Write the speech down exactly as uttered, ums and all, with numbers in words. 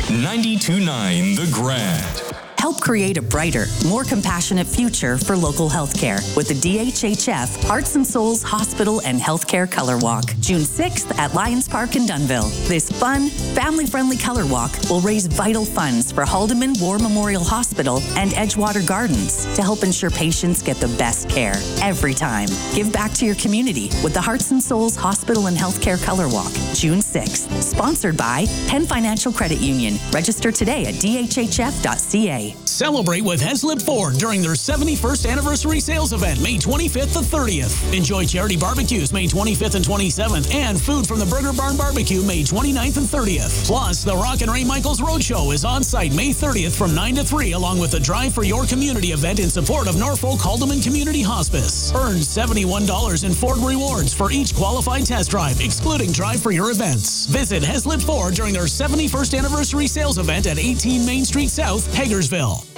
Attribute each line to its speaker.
Speaker 1: ninety-two point nine The Grand.
Speaker 2: Help create a brighter, more compassionate future for local healthcare with the D H H F Hearts and Souls Hospital and Healthcare Color Walk, June sixth at Lions Park in Dunnville. This fun, family-friendly color walk will raise vital funds for Haldeman War Memorial Hospital and Edgewater Gardens to help ensure patients get the best care every time. Give back to your community with the Hearts and Souls Hospital and Healthcare Color Walk, June sixth. Sponsored by Penn Financial Credit Union. Register today at d h h f dot c a.
Speaker 3: Celebrate with Heslip Ford during their seventy-first anniversary sales event, May twenty-fifth to thirtieth. Enjoy charity barbecues May twenty-fifth and twenty-seventh, and food from the Burger Barn Barbecue May twenty-ninth and thirtieth. Plus, the Rock and Ray Michaels Roadshow is on site May thirtieth from nine to three, along with the Drive for Your Community event in support of Norfolk Haldeman Community Hospice. Earn seventy-one dollars in Ford rewards for each qualified test drive, excluding Drive for Your events. Visit Heslip Ford during their seventy-first anniversary sales event at eighteen Main Street South, Hagersville.